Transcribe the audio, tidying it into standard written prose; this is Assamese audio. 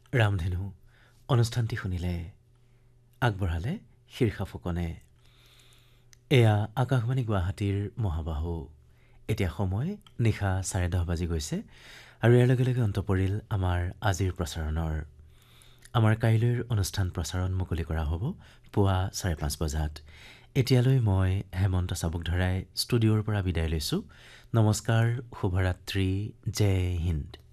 ৰামধেনু অনুষ্ঠানটি শুনিলে আগবঢ়ালে শীৰ্ষা ফুকনে। এয়া আকাশবাণী গুৱাহাটীৰ মহাবাহু। এতিয়া সময় নিশা 10:30 বাজি গৈছে আৰু ইয়াৰ লগে লগে অন্ত পৰিল আমাৰ আজিৰ প্ৰচাৰণৰ। আমাৰ কাইলৈৰ অনুষ্ঠান প্ৰচাৰণ মুকলি কৰা হ'ব পুৱা 5:30 বজাত। এতিয়ালৈ মই হেমন্ত চাবুকধৰাই ষ্টুডিঅ'ৰ পৰা বিদায় লৈছোঁ। নমস্কাৰ, শুভৰাত্ৰি, জয় হিন্দ।